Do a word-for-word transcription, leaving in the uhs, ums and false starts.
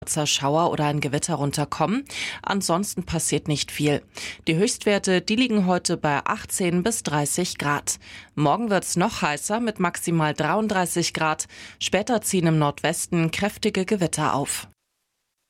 Schauer oder ein Gewitter runterkommen. Ansonsten passiert nicht viel. Die Höchstwerte, die liegen heute bei achtzehn bis dreißig Grad. Morgen wird's noch heißer mit maximal dreiunddreißig Grad. Später ziehen im Nordwesten kräftige Gewitter auf.